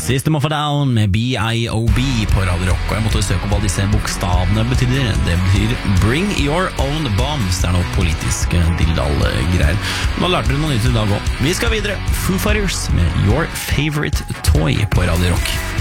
System of a Down med B.I.O.B. på Radio Rock. Og jeg måtte søke opp hva disse bokstavene betyder. Det betyr Bring Your Own Bombs. Det er noe politisk dildal-greier. Nå lærte du noe nytt i dag også. Vi skal videre. Foo Fighters med Your Favorite Toy på Radio Rock.